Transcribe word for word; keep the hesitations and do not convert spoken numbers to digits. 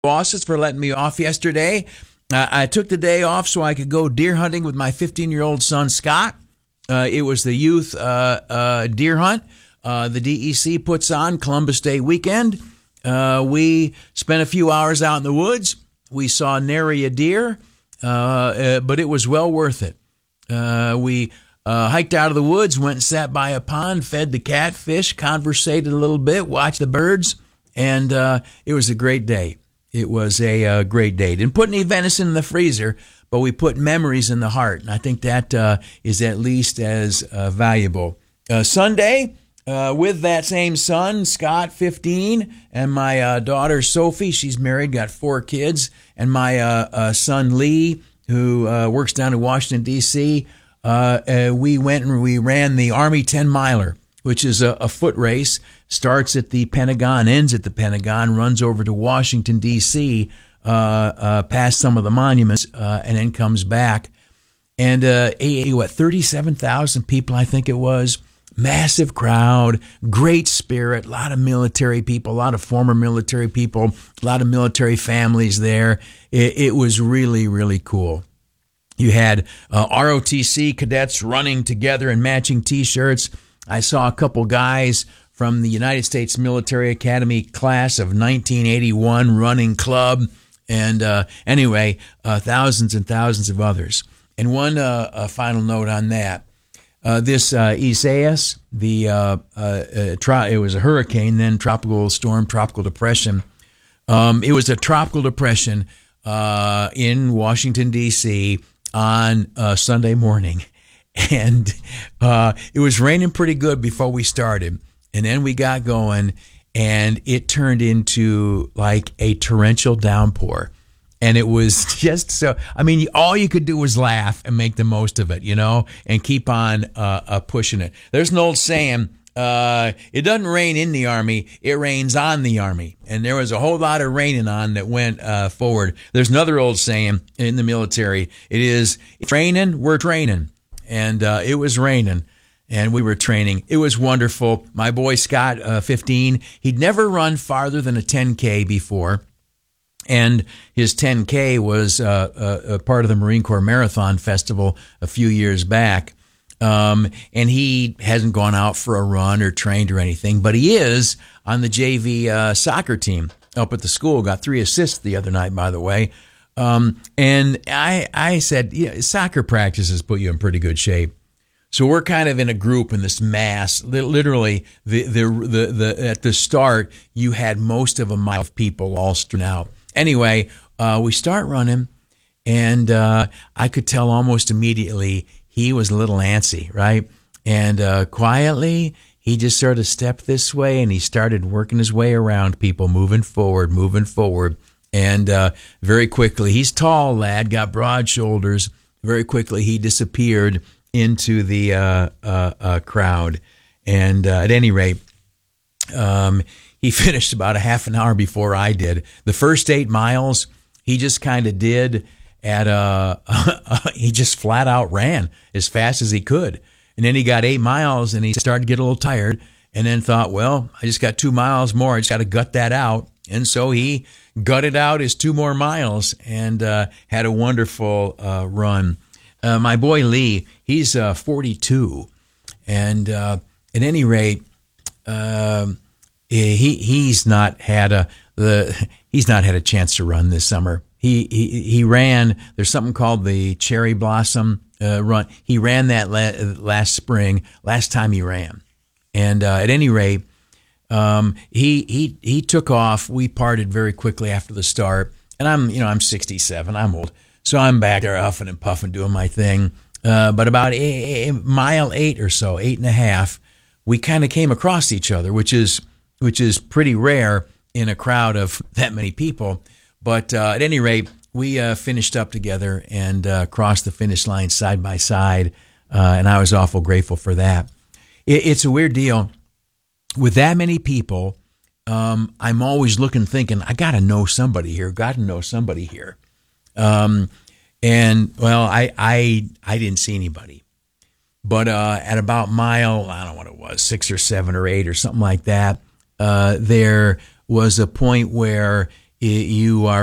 bosses for letting me off yesterday. Uh, I took the day off so I could go deer hunting with my fifteen-year-old son, Scott. Uh, it was the youth uh, uh, deer hunt uh, the D E C puts on Columbus Day weekend. Uh, we spent a few hours out in the woods. We saw nary a deer, uh, uh, but it was well worth it. Uh, we uh, hiked out of the woods, went and sat by a pond, fed the catfish, conversated a little bit, watched the birds, and uh, it was a great day. It was a uh, great day. Didn't put any venison in the freezer, but we put memories in the heart, and I think that uh, is at least as uh, valuable. Uh, Sunday, uh, with that same son, Scott, fifteen, and my uh, daughter, Sophie, she's married, got four kids, and my uh, uh, son, Lee, who uh, works down in Washington, D C, uh, uh, we went and we ran the Army ten-miler, which is a, a foot race, starts at the Pentagon, ends at the Pentagon, runs over to Washington, D C, uh, uh, past some of the monuments, uh, and then comes back. And uh, what, thirty-seven thousand people, I think it was. Massive crowd, great spirit, a lot of military people, a lot of former military people, a lot of military families there. It, it was really, really cool. You had uh, R O T C cadets running together in matching T-shirts. I saw a couple guys from the United States Military Academy class of nineteen eighty-one running club. And uh, anyway, uh, thousands and thousands of others. And one uh, a final note on that. Uh, this uh, Isaias, the uh, uh, uh, tri- it was a hurricane, then tropical storm, tropical depression. Um, it was a tropical depression uh, in Washington, D C on uh, Sunday morning. And uh, it was raining pretty good before we started. And then we got going, and it turned into like a torrential downpour. And it was just so, I mean, all you could do was laugh and make the most of it, you know, and keep on uh, uh, pushing it. There's an old saying, uh, it doesn't rain in the Army, it rains on the Army. And there was a whole lot of raining on that went uh, forward. There's another old saying in the military. It is, it's raining, we're training. And uh, it was raining, and we were training. It was wonderful. My boy Scott, uh, fifteen, he'd never run farther than a ten K before. And his ten K was uh, a, a part of the Marine Corps Marathon Festival a few years back. Um, and he hasn't gone out for a run or trained or anything, but he is on the J V uh, soccer team up at the school. Got three assists the other night, by the way. Um, and I, I said, yeah, soccer practices put you in pretty good shape. So we're kind of in a group in this mass. Literally, the, the, the, the, at the start, you had most of a mile of people all strewn out. Anyway, uh, we start running, and uh, I could tell almost immediately he was a little antsy, right? And uh, quietly, he just sort of stepped this way, and he started working his way around people, moving forward, moving forward. And uh, very quickly, he's tall, lad, got broad shoulders. Very quickly, he disappeared into the uh, uh, uh, crowd. And uh, at any rate, um, he finished about a half an hour before I did. The first eight miles, he just kind of did at a, he just flat out ran as fast as he could. And then he got eight miles and he started to get a little tired and then thought, well, I just got two miles more. I just got to gut that out. And so he gutted out his two more miles and uh, had a wonderful uh, run. Uh, my boy Lee, he's uh, forty-two. And uh, at any rate, um, He he's not had a the he's not had a chance to run this summer. He he he ran. There's something called the Cherry Blossom uh, Run. He ran that la- last spring. Last time he ran, and uh, at any rate, um, he he he took off. We parted very quickly after the start, and I'm you know I'm sixty-seven. I'm old, so I'm back there huffing and puffing, doing my thing. Uh, but about a, a mile eight or so, eight and a half, we kind of came across each other, which is. which is pretty rare in a crowd of that many people. But uh, at any rate, we uh, finished up together and uh, crossed the finish line side by side, uh, and I was awful grateful for that. It, it's a weird deal. With that many people, um, I'm always looking, thinking, I got to know somebody here, got to know somebody here. Um, and, well, I, I, I didn't see anybody. But uh, at about mile, I don't know what it was, six or seven or eight or something like that, Uh, there was a point where you are